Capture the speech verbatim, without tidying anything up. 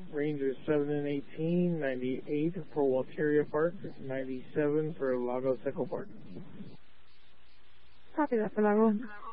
Ranger seven and eighteen, ninety-eight for Walteria Park, ninety-seven for Lagos Echo Park. Copy that for Lago.